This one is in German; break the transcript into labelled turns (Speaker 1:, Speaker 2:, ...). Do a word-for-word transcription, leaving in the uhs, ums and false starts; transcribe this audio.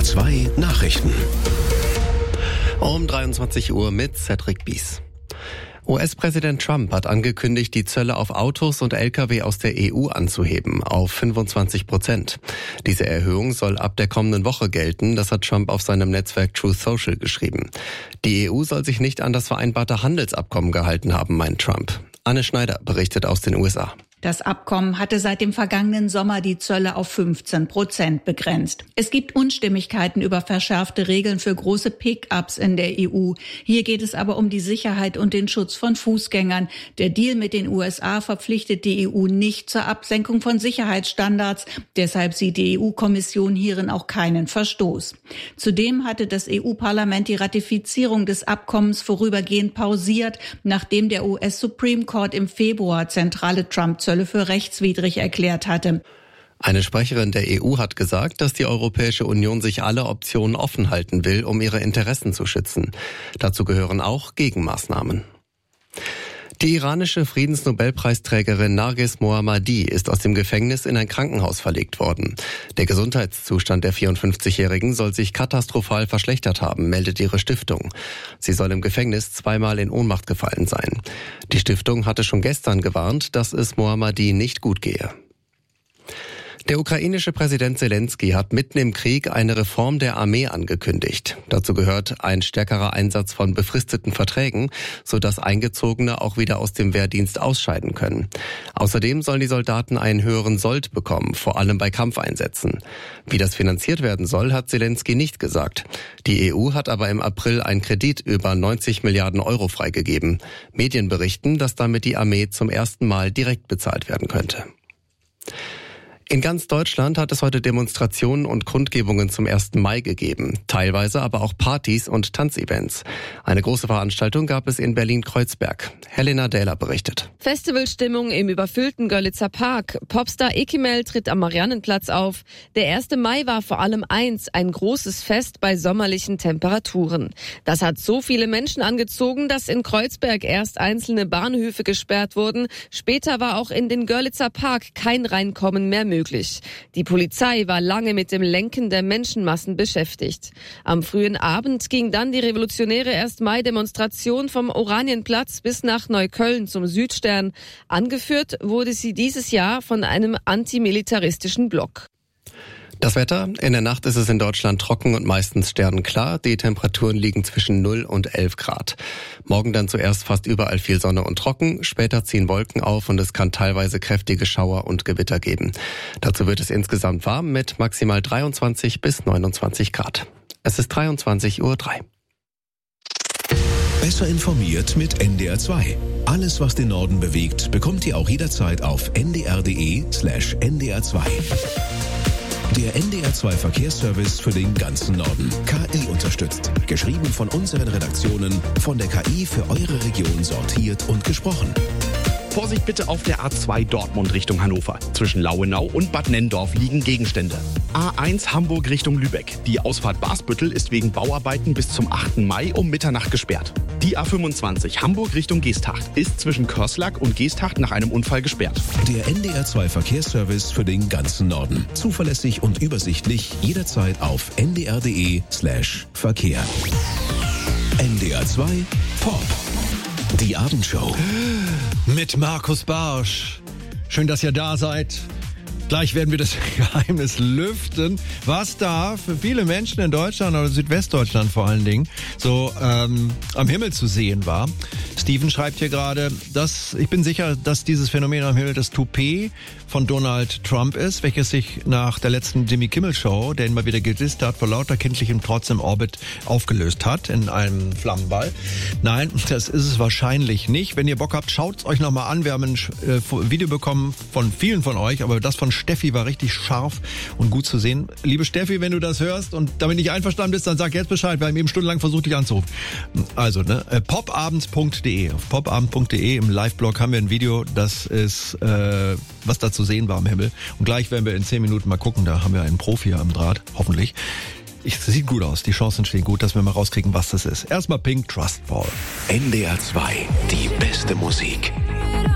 Speaker 1: R zwei Nachrichten.
Speaker 2: Um dreiundzwanzig Uhr mit Cedric Bies. U S-Präsident Trump hat angekündigt, die Zölle auf Autos und L K W aus der E U anzuheben auf fünfundzwanzig Prozent. Diese Erhöhung soll ab der kommenden Woche gelten, das hat Trump auf seinem Netzwerk Truth Social geschrieben. Die E U soll sich nicht an das vereinbarte Handelsabkommen gehalten haben, meint Trump. Anne Schneider berichtet aus den U S A.
Speaker 3: Das Abkommen hatte seit dem vergangenen Sommer die Zölle auf fünfzehn Prozent begrenzt. Es gibt Unstimmigkeiten über verschärfte Regeln für große Pick-ups in der E U. Hier geht es aber um die Sicherheit und den Schutz von Fußgängern. Der Deal mit den U S A verpflichtet die E U nicht zur Absenkung von Sicherheitsstandards. Deshalb sieht die E U-Kommission hierin auch keinen Verstoß. Zudem hatte das E U-Parlament die Ratifizierung des Abkommens vorübergehend pausiert, nachdem der U S Supreme Court im Februar zentrale Trump-Zölle für rechtswidrig erklärt hatte.
Speaker 2: Eine Sprecherin der E U hat gesagt, dass die Europäische Union sich alle Optionen offen halten will, um ihre Interessen zu schützen. Dazu gehören auch Gegenmaßnahmen. Die iranische Friedensnobelpreisträgerin Narges Mohammadi ist aus dem Gefängnis in ein Krankenhaus verlegt worden. Der Gesundheitszustand der vierundfünfzigjährigen soll sich katastrophal verschlechtert haben, meldet ihre Stiftung. Sie soll im Gefängnis zweimal in Ohnmacht gefallen sein. Die Stiftung hatte schon gestern gewarnt, dass es Mohammadi nicht gut gehe. Der ukrainische Präsident Selenskyj hat mitten im Krieg eine Reform der Armee angekündigt. Dazu gehört ein stärkerer Einsatz von befristeten Verträgen, sodass Eingezogene auch wieder aus dem Wehrdienst ausscheiden können. Außerdem sollen die Soldaten einen höheren Sold bekommen, vor allem bei Kampfeinsätzen. Wie das finanziert werden soll, hat Selenskyj nicht gesagt. Die E U hat aber im April einen Kredit über neunzig Milliarden Euro freigegeben. Medien berichten, dass damit die Armee zum ersten Mal direkt bezahlt werden könnte. In ganz Deutschland hat es heute Demonstrationen und Kundgebungen zum ersten Mai gegeben, teilweise aber auch Partys und Tanzevents. Eine große Veranstaltung gab es in Berlin-Kreuzberg. Helena Dähler berichtet.
Speaker 4: Festivalstimmung im überfüllten Görlitzer Park. Popstar Ekimel tritt am Mariannenplatz auf. Der erste Mai war vor allem eins, ein großes Fest bei sommerlichen Temperaturen. Das hat so viele Menschen angezogen, dass in Kreuzberg erst einzelne Bahnhöfe gesperrt wurden. Später war auch in den Görlitzer Park kein Reinkommen mehr möglich. Die Polizei war lange mit dem Lenken der Menschenmassen beschäftigt. Am frühen Abend ging dann die revolutionäre erste Mai-Demonstration vom Oranienplatz bis nach Neukölln zum Südstern. Angeführt wurde sie dieses Jahr von einem antimilitaristischen Block.
Speaker 2: Das Wetter: In der Nacht ist es in Deutschland trocken und meistens sternenklar. Die Temperaturen liegen zwischen null und elf Grad. Morgen dann zuerst fast überall viel Sonne und trocken. Später ziehen Wolken auf und es kann teilweise kräftige Schauer und Gewitter geben. Dazu wird es insgesamt warm mit maximal dreiundzwanzig bis neunundzwanzig Grad. Es ist dreiundzwanzig Uhr drei.
Speaker 1: Besser informiert mit N D R zwei. Alles, was den Norden bewegt, bekommt ihr auch jederzeit auf n d r punkt d e slash n d r zwei. Der N D R zwei Verkehrsservice für den ganzen Norden. K I unterstützt. Geschrieben von unseren Redaktionen, von der K I für eure Region sortiert und gesprochen.
Speaker 5: Vorsicht bitte auf der A zwei Dortmund Richtung Hannover. Zwischen Lauenau und Bad Nenndorf liegen Gegenstände. A eins Hamburg Richtung Lübeck. Die Ausfahrt Basbüttel ist wegen Bauarbeiten bis zum achten Mai um Mitternacht gesperrt. Die A fünfundzwanzig Hamburg Richtung Geesthacht ist zwischen Körslak und Geesthacht nach einem Unfall gesperrt.
Speaker 1: Der N D R zwei Verkehrsservice für den ganzen Norden. Zuverlässig und übersichtlich jederzeit auf n d r punkt d e slash Verkehr. N D R zwei Pop. Die Abendshow.
Speaker 6: Mit Markus Barsch. Schön, dass ihr da seid. Gleich werden wir das Geheimnis lüften, was da für viele Menschen in Deutschland oder Südwestdeutschland vor allen Dingen so ähm, am Himmel zu sehen war. Steven schreibt hier gerade, dass ich bin sicher, dass dieses Phänomen am Himmel das Toupet von Donald Trump ist, welches sich nach der letzten Jimmy Kimmel Show, der ihn mal wieder gedisst hat, vor lauter kindlichem Trotz im Orbit aufgelöst hat in einem Flammenball. Nein, das ist es wahrscheinlich nicht. Wenn ihr Bock habt, schaut's euch nochmal an. Wir haben ein äh, Video bekommen von vielen von euch, aber das von Steffi war richtig scharf und gut zu sehen. Liebe Steffi, wenn du das hörst und damit nicht einverstanden bist, dann sag jetzt Bescheid. Wir haben eben stundenlang versucht, dich anzurufen. Also, ne, popabend punkt d e. Auf popabend punkt d e im Live-Blog haben wir ein Video, das ist, äh, was da zu sehen war am Himmel. Und gleich werden wir in zehn Minuten mal gucken, da haben wir einen Profi am Draht, hoffentlich. Es sieht gut aus, die Chancen stehen gut, dass wir mal rauskriegen, was das ist. Erstmal Pink, Trustfall.
Speaker 1: N D R zwei, die beste Musik.